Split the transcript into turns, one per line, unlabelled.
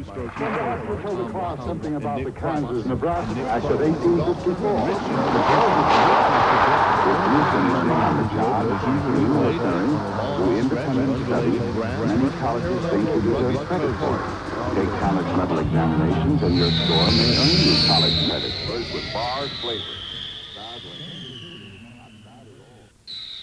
Something about the Kansas-Nebraska Act of 1854. On the job as usually military, through independent study, many colleges think you deserve credit for it. Take college-level examinations and your score may earn you college credit.
With bars flavored.